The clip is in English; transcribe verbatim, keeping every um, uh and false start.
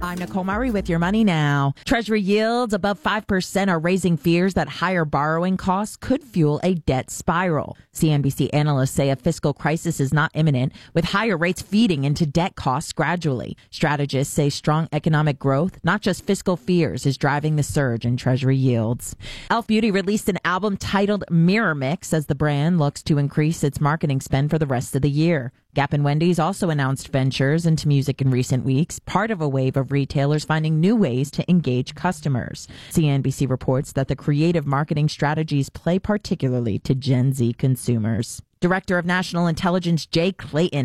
I'm Nicole Murray with your money now. Treasury yields above five percent are raising fears that higher borrowing costs could fuel a debt spiral. C N B C analysts say a fiscal crisis is not imminent, with higher rates feeding into debt costs gradually. Strategists say strong economic growth, not just fiscal fears, is driving the surge in Treasury yields. e l f Beauty released an album titled Mirror Mix as the brand looks to increase its marketing spend for the rest of the year. Gap and Wendy's also announced ventures into music in recent weeks, part of a wave of retailers finding new ways to engage customers. C N B C reports that the creative marketing strategies play particularly to Gen Z consumers. Director of National Intelligence Jay Clayton